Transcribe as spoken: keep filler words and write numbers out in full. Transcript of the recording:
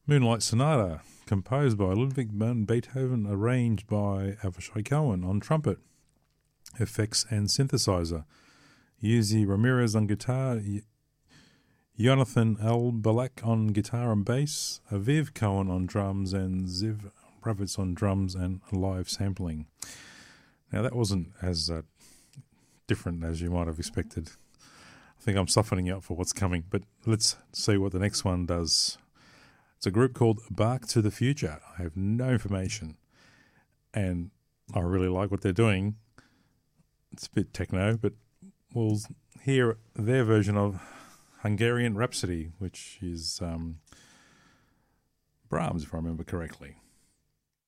Moonlight Sonata, composed by Ludwig van Beethoven, arranged by Avishai Cohen on trumpet, effects and synthesizer. Yuzi Ramirez on guitar, Jonathan Albalak on guitar and bass, Aviv Cohen on drums, and Ziv Ravitz on drums and live sampling. Now that wasn't as uh, different as you might have expected. I think I'm softening up for what's coming, but let's see what the next one does. It's a group called Bark to the Future. I have no information, and I really like what they're doing. It's a bit techno, but we'll hear their version of Hungarian Rhapsody, which is um, Brahms, if I remember correctly.